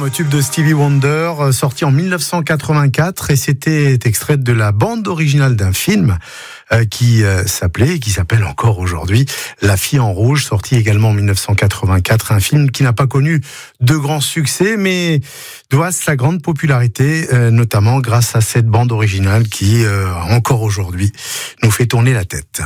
énorme tube de Stevie Wonder, sorti en 1984, et c'était extrait de la bande originale d'un film qui s'appelait et qui s'appelle encore aujourd'hui La Fille en Rouge, sorti également en 1984, un film qui n'a pas connu de grand succès, mais doit sa grande popularité, notamment grâce à cette bande originale qui, encore aujourd'hui, nous fait tourner la tête.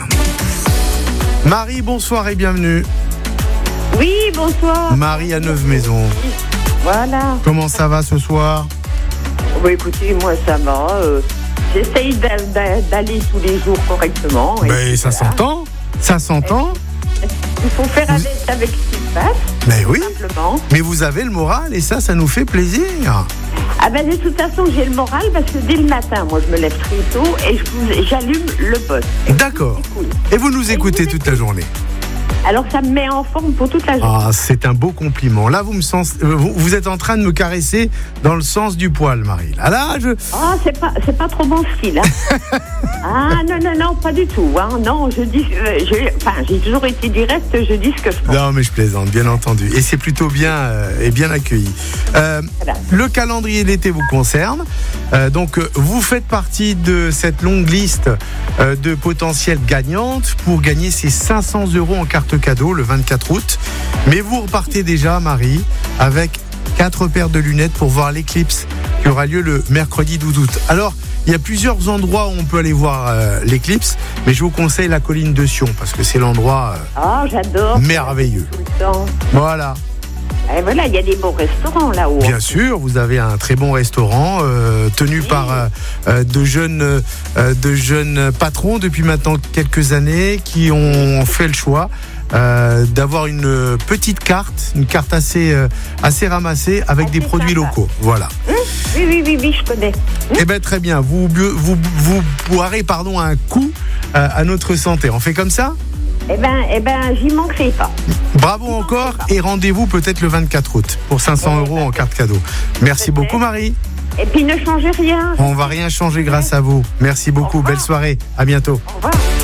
Marie, bonsoir et bienvenue. Oui, bonsoir. Marie à Neuve-Maisons. Voilà. Comment ça va ce soir ? Bon, écoutez, moi ça va. J'essaye d'aller tous les jours correctement. Ben, ça s'entend. Ça s'entend. Il faut faire avec ce qui se passe. Mais oui. Simplement. Mais vous avez le moral et ça nous fait plaisir. Ah ben de toute façon j'ai le moral parce que dès le matin, moi je me lève très tôt et j'allume le poste. D'accord. Et vous nous écoutez toute la journée. Alors ça me met en forme pour toute la journée. Ah, c'est un beau compliment. Là, vous êtes en train de me caresser dans le sens du poil, Marie. Là, Ah, c'est pas trop mon style. Hein. Ah non, pas du tout. Hein. Non, j'ai toujours été directe. Je dis ce que je pense. Non, mais je plaisante, bien entendu. Et c'est plutôt bien et bien accueilli. Voilà. Le calendrier d'été vous concerne. Donc, vous faites partie de cette longue liste de potentielles gagnantes pour gagner ces 500 € en carte cadeau le 24 août. Mais vous repartez déjà, Marie, avec 4 paires de lunettes pour voir l'éclipse qui aura lieu le mercredi 12 août. Alors, il y a plusieurs endroits où on peut aller voir l'éclipse, mais je vous conseille la colline de Sion parce que c'est l'endroit j'adore. merveilleux. Tout le temps. Voilà. Et voilà, il y a des beaux restaurants là-haut. Bien sûr, vous avez un très bon restaurant tenu par de jeunes patrons depuis maintenant quelques années qui ont fait le choix d'avoir une petite carte, une carte assez ramassée avec des produits locaux. Voilà. Oui, je connais. Eh bien, très bien. Vous boirez un coup à notre santé. On fait comme ça ? Eh ben, j'y manquerai pas. Bravo encore et rendez-vous peut-être le 24 août pour 500 € en carte cadeau. Merci beaucoup, Marie. Et puis ne changez rien. On va rien changer grâce à vous. Merci beaucoup. Belle soirée. À bientôt. Au revoir.